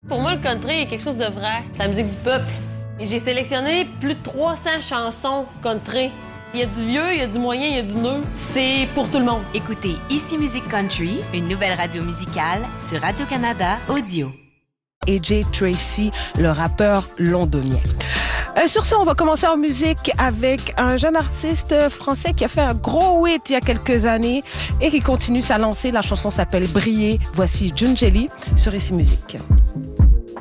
Pour moi, le country est quelque chose de vrai. C'est la musique du peuple. Et j'ai sélectionné plus de 300 chansons country. Il y a du vieux, il y a du moyen, il y a du neuf. C'est pour tout le monde. Écoutez Ici Musique Country, une nouvelle radio musicale sur Radio-Canada Audio. AJ Tracey, le rappeur londonien. Sur ce, on va commencer en musique avec un jeune artiste français qui a fait un gros hit il y a quelques années et qui continue sa lancée. La chanson s'appelle Briller. Voici Jungeli sur Ici Musique.